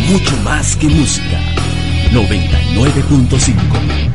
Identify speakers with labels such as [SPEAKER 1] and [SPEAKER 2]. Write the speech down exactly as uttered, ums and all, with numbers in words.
[SPEAKER 1] mucho más que música. noventa y nueve punto cinco